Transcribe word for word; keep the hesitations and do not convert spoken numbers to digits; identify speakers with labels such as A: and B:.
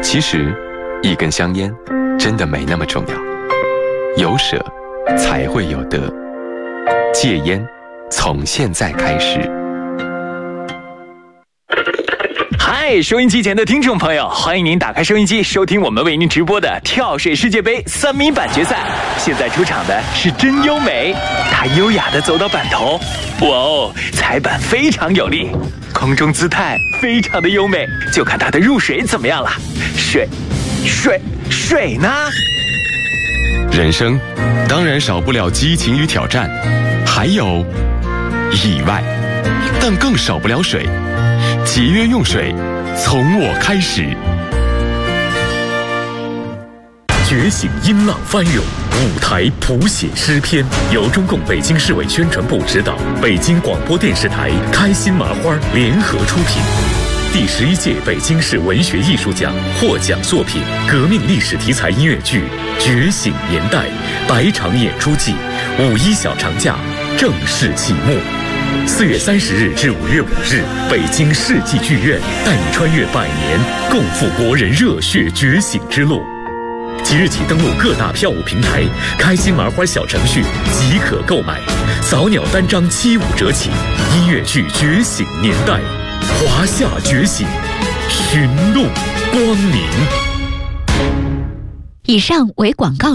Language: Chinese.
A: 其实，一根香烟真的没那么重要，有舍才会有得。戒烟，从现在开始。
B: 嗨，收音机前的听众朋友，欢迎您打开收音机，收听我们为您直播的跳水世界杯三米板决赛。现在出场的是真优美，她优雅地走到板头，哇哦，踩板非常有力，空中姿态非常的优美，就看她的入水怎么样了。水，水，水呢？
A: 人生当然少不了激情与挑战，还有意外，但更少不了水。节约用水，从我开始。
C: 觉醒音浪翻涌，舞台谱写诗篇，由中共北京市委宣传部指导，北京广播电视台开心麻花联合出品。第十一届北京市文学艺术奖获奖作品革命历史题材音乐剧《觉醒年代》百场演出季五一小长假正式启幕。四月三十日至五月五日，北京世纪剧院带你穿越百年，共赴国人热血觉醒之路。即日起登录各大票务平台，开心麻花小程序即可购买，早鸟单张七五折起。音乐剧《觉醒年代》，华夏觉醒，寻路光明。
D: 以上为广告。